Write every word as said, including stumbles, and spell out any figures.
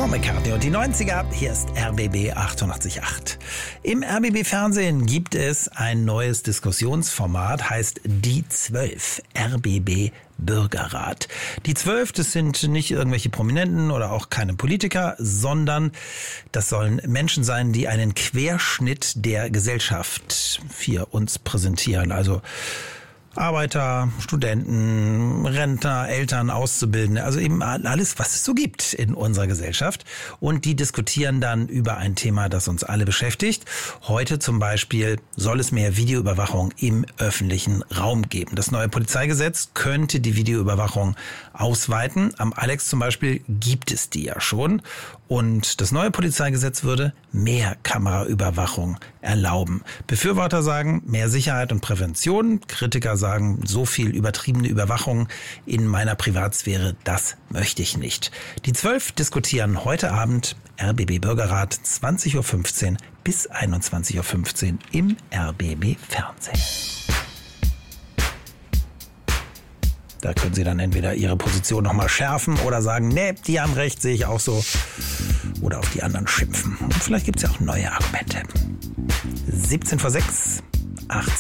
Paul McCartney und die neunziger, hier ist R B B achtundachtzig Komma acht. Im R B B-Fernsehen gibt es ein neues Diskussionsformat, heißt Die Zwölf, R B B Bürgerrat. Die Zwölf, das sind nicht irgendwelche Prominenten oder auch keine Politiker, sondern das sollen Menschen sein, die einen Querschnitt der Gesellschaft für uns präsentieren. Also Arbeiter, Studenten, Rentner, Eltern, Auszubildende, also eben alles, was es so gibt in unserer Gesellschaft. Und die diskutieren dann über ein Thema, das uns alle beschäftigt. Heute zum Beispiel soll es mehr Videoüberwachung im öffentlichen Raum geben. Das neue Polizeigesetz könnte die Videoüberwachung ausweiten. Am Alex zum Beispiel gibt es die ja schon. Und das neue Polizeigesetz würde mehr Kameraüberwachung erlauben. Befürworter sagen, mehr Sicherheit und Prävention. Kritiker sagen, so viel übertriebene Überwachung in meiner Privatsphäre, das möchte ich nicht. Die Zwölf diskutieren heute Abend R B B Bürgerrat zwanzig Uhr fünfzehn bis einundzwanzig Uhr fünfzehn im R B B Fernsehen. Da können Sie dann entweder Ihre Position nochmal schärfen oder sagen, nee, die haben recht, sehe ich auch so. Oder auf die anderen schimpfen. Und vielleicht gibt es ja auch neue Argumente. siebzehn vor sechs, achtzehn